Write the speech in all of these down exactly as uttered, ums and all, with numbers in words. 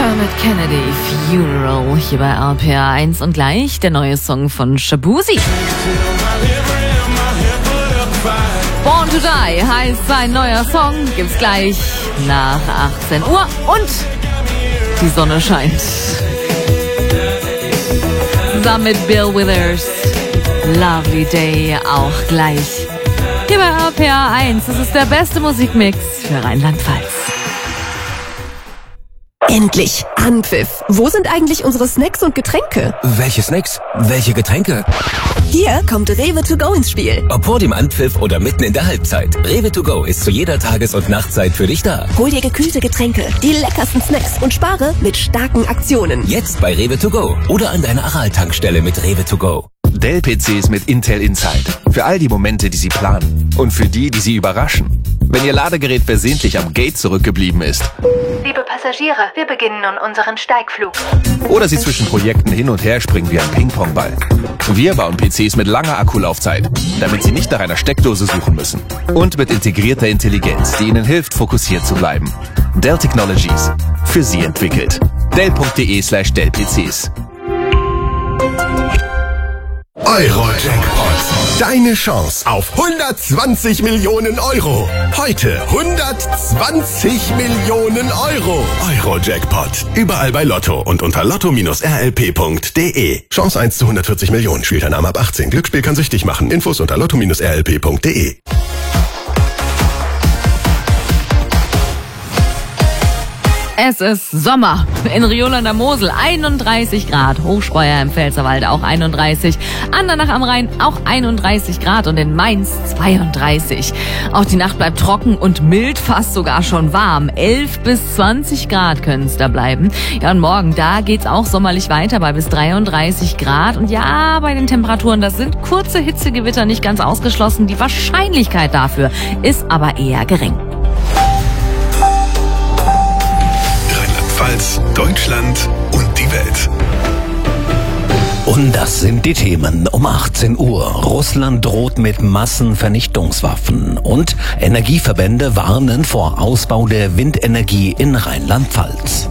Dermot Kennedy, Funeral, hier bei R P R eins und gleich der neue Song von Shaboozey. Born to Die heißt sein neuer Song, gibt's gleich nach achtzehn Uhr und die Sonne scheint. Zusammen mit Bill Withers, Lovely Day auch gleich. Hier bei R P R eins, das ist der beste Musikmix für Rheinland-Pfalz. Endlich! Anpfiff! Wo sind eigentlich unsere Snacks und Getränke? Welche Snacks? Welche Getränke? Hier kommt Rewe to go ins Spiel. Ob vor dem Anpfiff oder mitten in der Halbzeit. Rewe to go ist zu jeder Tages- und Nachtzeit für dich da. Hol dir gekühlte Getränke, die leckersten Snacks und spare mit starken Aktionen. Jetzt bei Rewe to go oder an deiner Aral-Tankstelle mit Rewe to go. Dell-P Cs mit Intel Inside. Für all die Momente, die Sie planen. Und für die, die Sie überraschen. Wenn Ihr Ladegerät versehentlich am Gate zurückgeblieben ist. Liebe Passagiere, wir beginnen nun unseren Steigflug. Oder Sie zwischen Projekten hin und her springen wie ein Ping-Pong-Ball. Wir bauen P Cs mit langer Akkulaufzeit, damit Sie nicht nach einer Steckdose suchen müssen. Und mit integrierter Intelligenz, die Ihnen hilft, fokussiert zu bleiben. Dell Technologies. Für Sie entwickelt. Dell.de slash Dell-PCs. Euro-Jackpot. Deine Chance auf hundertzwanzig Millionen Euro. Heute hundertzwanzig Millionen Euro. Euro-Jackpot. Überall bei Lotto und unter lotto Bindestrich r l p punkt d e. Chance eins zu hundertvierzig Millionen. Spielteilnahme ab achtzehn. Glücksspiel kann süchtig machen. Infos unter lotto Bindestrich r l p punkt d e. Es ist Sommer in Riola an der Mosel, einunddreißig Grad, Hochspreuer im Pfälzerwald auch einunddreißig, Andernach am Rhein auch einunddreißig Grad und in Mainz zweiunddreißig. Auch die Nacht bleibt trocken und mild, fast sogar schon warm. elf bis zwanzig Grad können es da bleiben. Ja, und morgen, da geht's auch sommerlich weiter bei bis dreiunddreißig Grad. Und ja, bei den Temperaturen, das sind kurze Hitzegewitter nicht ganz ausgeschlossen. Die Wahrscheinlichkeit dafür ist aber eher gering. Deutschland und die Welt. Und das sind die Themen um achtzehn Uhr. Russland droht mit Massenvernichtungswaffen und Energieverbände warnen vor Ausbau der Windenergie in Rheinland-Pfalz.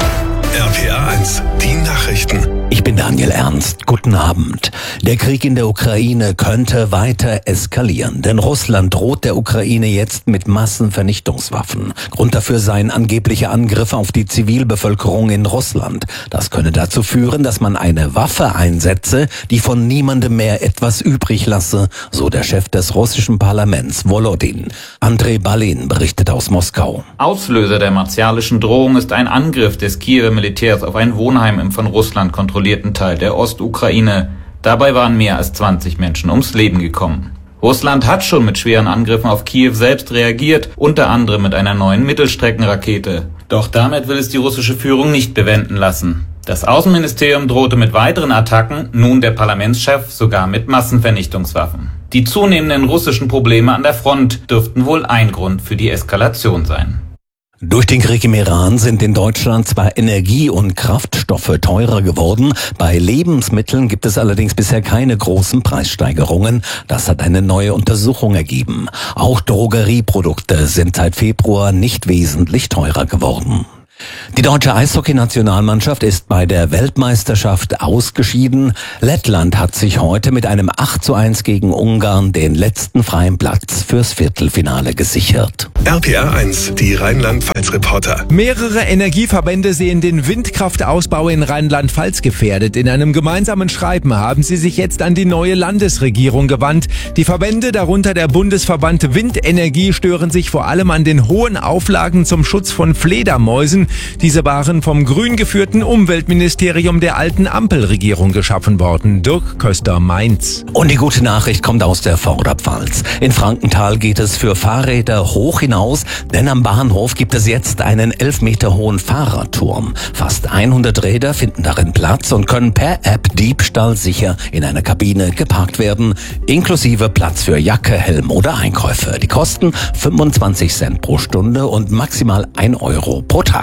R P R eins, die Nachrichten. Ich bin Daniel Ernst. Guten Abend. Der Krieg in der Ukraine könnte weiter eskalieren, denn Russland droht der Ukraine jetzt mit Massenvernichtungswaffen. Grund dafür seien angebliche Angriffe auf die Zivilbevölkerung in Russland. Das könne dazu führen, dass man eine Waffe einsetze, die von niemandem mehr etwas übrig lasse, so der Chef des russischen Parlaments, Volodin. Andrei Balin berichtet aus Moskau. Auslöser der martialischen Drohung ist ein Angriff des Kiewer Militärs auf ein Wohnheim im von Russland kontrollierten Teil der Ostukraine. Dabei waren mehr als zwanzig Menschen ums Leben gekommen. Russland hat schon mit schweren Angriffen auf Kiew selbst reagiert, unter anderem mit einer neuen Mittelstreckenrakete. Doch damit will es die russische Führung nicht bewenden lassen. Das Außenministerium drohte mit weiteren Attacken, nun der Parlamentschef sogar mit Massenvernichtungswaffen. Die zunehmenden russischen Probleme an der Front dürften wohl ein Grund für die Eskalation sein. Durch den Krieg im Iran sind in Deutschland zwar Energie- und Kraftstoffe teurer geworden, bei Lebensmitteln gibt es allerdings bisher keine großen Preissteigerungen. Das hat eine neue Untersuchung ergeben. Auch Drogerieprodukte sind seit Februar nicht wesentlich teurer geworden. Die deutsche Eishockey-Nationalmannschaft ist bei der Weltmeisterschaft ausgeschieden. Lettland hat sich heute mit einem acht zu eins gegen Ungarn den letzten freien Platz fürs Viertelfinale gesichert. R P R eins, die Rheinland-Pfalz-Reporter. Mehrere Energieverbände sehen den Windkraftausbau in Rheinland-Pfalz gefährdet. In einem gemeinsamen Schreiben haben sie sich jetzt an die neue Landesregierung gewandt. Die Verbände, darunter der Bundesverband Windenergie, stören sich vor allem an den hohen Auflagen zum Schutz von Fledermäusen. Diese waren vom grün geführten Umweltministerium der alten Ampelregierung geschaffen worden. Dirk Köster, Mainz. Und die gute Nachricht kommt aus der Vorderpfalz. In Frankenthal geht es für Fahrräder hoch hinaus, denn am Bahnhof gibt es jetzt einen elf Meter hohen Fahrradturm. Fast hundert Räder finden darin Platz und können per App diebstahlsicher in einer Kabine geparkt werden, inklusive Platz für Jacke, Helm oder Einkäufe. Die kosten fünfundzwanzig Cent pro Stunde und maximal ein Euro pro Tag.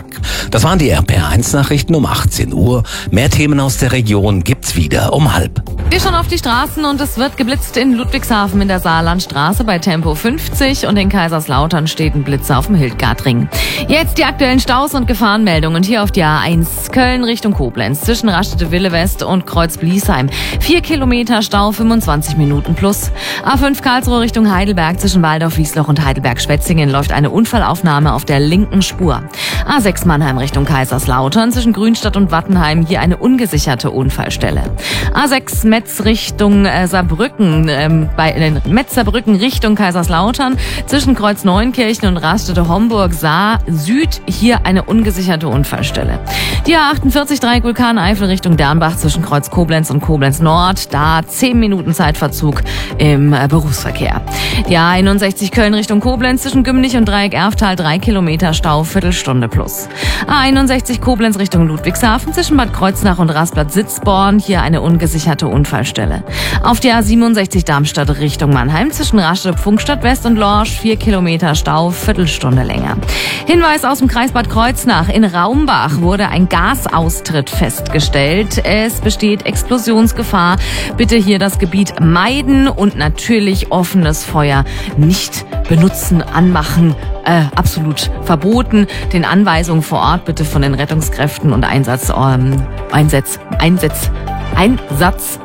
Das waren die R P R eins Nachrichten um achtzehn Uhr. Mehr Themen aus der Region gibt's wieder um halb. Wir schauen auf die Straßen und es wird geblitzt in Ludwigshafen in der Saarlandstraße bei Tempo fünfzig und in Kaiserslautern steht ein Blitzer auf dem Hildgardring. Jetzt die aktuellen Staus und Gefahrenmeldungen hier auf die A eins Köln Richtung Koblenz zwischen Raststätte-Wille West und Kreuz-Bliesheim. Vier Kilometer Stau, fünfundzwanzig Minuten plus. A fünf Karlsruhe Richtung Heidelberg zwischen Waldorf-Wiesloch und Heidelberg-Schwetzingen läuft eine Unfallaufnahme auf der linken Spur. A sechs Mannheim Richtung Kaiserslautern zwischen Grünstadt und Wattenheim hier eine ungesicherte Unfallstelle. A sechs Metz Richtung äh, Saarbrücken, ähm, bei äh, Metz Saarbrücken Richtung Kaiserslautern zwischen Kreuz Neunkirchen und Raststätte Homburg Saar Süd hier eine ungesicherte Unfallstelle. Die A achtundvierzig Dreieck Vulkaneifel Richtung Dernbach zwischen Kreuz Koblenz und Koblenz Nord, da zehn Minuten Zeitverzug im äh, Berufsverkehr. Die A einundsechzig Köln Richtung Koblenz zwischen Gümnich und Dreieck Erftal drei Kilometer Stau, Viertelstunde plus. A einundsechzig Koblenz Richtung Ludwigshafen zwischen Bad Kreuznach und Rasplat Sitzborn hier eine ungesicherte Unfallstelle. Auf die A siebenundsechzig Darmstadt Richtung Mannheim zwischen Rastatt Pfungstadt West und Lorsch vier Kilometer Stau, Viertelstunde länger. Hinweis aus dem Kreis Bad Kreuznach. In Raumbach wurde ein Gasaustritt festgestellt. Es besteht Explosionsgefahr. Bitte hier das Gebiet meiden und natürlich offenes Feuer nicht benutzen, anmachen. Äh, absolut verboten. Den Anweisungen vor Ort bitte von den Rettungskräften und Einsatz, ähm, Einsatz, Einsatz, Einsatz,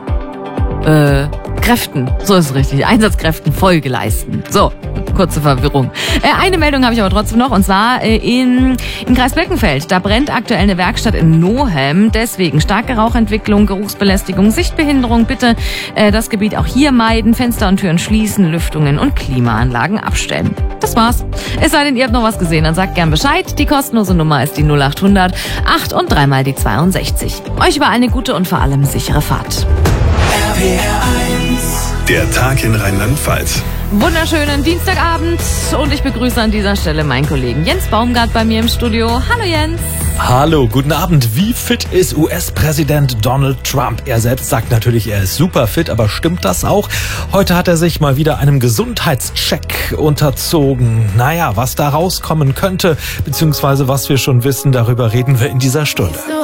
äh, Kräften, so ist es richtig, Einsatzkräften Folge leisten. So, kurze Verwirrung. Äh, eine Meldung habe ich aber trotzdem noch, und zwar äh, in, im Kreis Birkenfeld. Da brennt aktuell eine Werkstatt in Nohem. Deswegen starke Rauchentwicklung, Geruchsbelästigung, Sichtbehinderung. Bitte äh, das Gebiet auch hier meiden, Fenster und Türen schließen, Lüftungen und Klimaanlagen abstellen. Das war's. Es sei denn, ihr habt noch was gesehen, dann sagt gern Bescheid. Die kostenlose Nummer ist die null achthundert acht und dreimal die zweiundsechzig. Euch überall eine gute und vor allem sichere Fahrt. R P R eins. Der Tag in Rheinland-Pfalz. Wunderschönen Dienstagabend und ich begrüße an dieser Stelle meinen Kollegen Jens Baumgart bei mir im Studio. Hallo Jens. Hallo, guten Abend. Wie fit ist U S-Präsident Donald Trump? Er selbst sagt natürlich, er ist super fit, aber stimmt das auch? Heute hat er sich mal wieder einem Gesundheitscheck unterzogen. Naja, was da rauskommen könnte, beziehungsweise was wir schon wissen, darüber reden wir in dieser Stunde.